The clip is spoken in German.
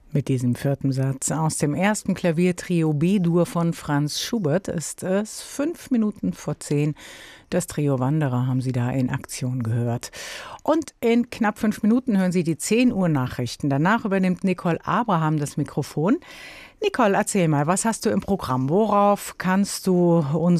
Mit diesem vierten Satz aus dem ersten Klaviertrio B-Dur von Franz Schubert ist es 5 Minuten vor 10. Das Trio Wanderer haben Sie da in Aktion gehört. Und in knapp 5 Minuten hören Sie die 10 Uhr Nachrichten. Danach übernimmt Nicole Abraham das Mikrofon. Nicole, erzähl mal, was hast du im Programm? Worauf kannst du uns